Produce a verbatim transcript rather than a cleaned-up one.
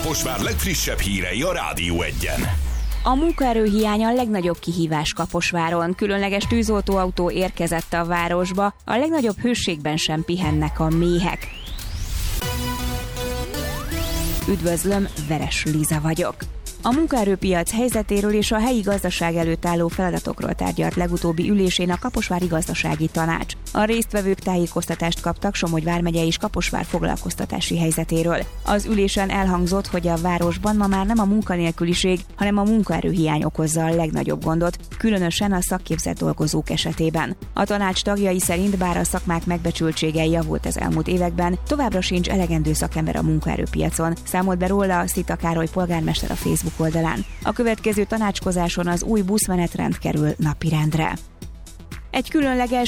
Kaposvár legfrissebb hírei a Rádió Egyen. A munkaerőhiány a legnagyobb kihívás Kaposváron. Különleges tűzoltóautó érkezett a városba, a legnagyobb hőségben sem pihennek a méhek. Üdvözlöm, Veres Liza vagyok. A munkaerőpiac helyzetéről és a helyi gazdaság előtt álló feladatokról tárgyalt legutóbbi ülésén a Kaposvári Gazdasági Tanács. A résztvevők tájékoztatást kaptak Somogy vármegye és Kaposvár foglalkoztatási helyzetéről. Az ülésen elhangzott, hogy a városban ma már nem a munkanélküliség, hanem a munkaerőhiány okozza a legnagyobb gondot, különösen a szakképzett dolgozók esetében. A tanács tagjai szerint bár a szakmák megbecsültsége javult az elmúlt években, továbbra sincs elegendő szakember a munkaerőpiacon, számolt be róla Szita Károly polgármester a Facebook oldalán. A következő tanácskozáson az új buszmenetrend kerül napirendre. Egy különleges